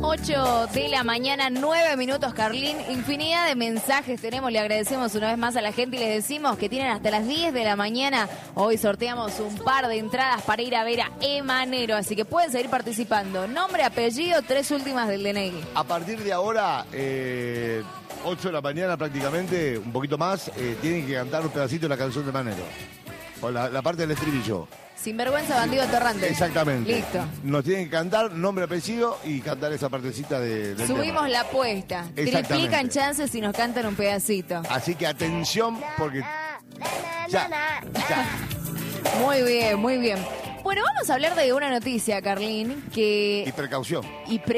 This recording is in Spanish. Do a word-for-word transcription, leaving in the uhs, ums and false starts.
ocho de la mañana, nueve minutos, Carlín. Infinidad de mensajes tenemos. Le agradecemos una vez más a la gente y les decimos que tienen hasta las diez de la mañana. Hoy sorteamos un par de entradas para ir a ver a Emanero. Así que pueden seguir participando. Nombre, apellido, tres últimas del D N I. A partir de ahora, eh, ocho de la mañana prácticamente, un poquito más, eh, tienen que cantar un pedacito de la canción de Manero. O la, la parte del estribillo. Sinvergüenza, bandido, atorrante. Exactamente. Listo. Nos tienen que cantar nombre, apellido y cantar esa partecita de, del Subimos tema. la apuesta. Exactamente. Triplican chances si nos cantan un pedacito. Así que atención, porque... Ya, ya. Muy bien, muy bien. Bueno, vamos a hablar de una noticia, Carlín, que... Y precaución. Y pre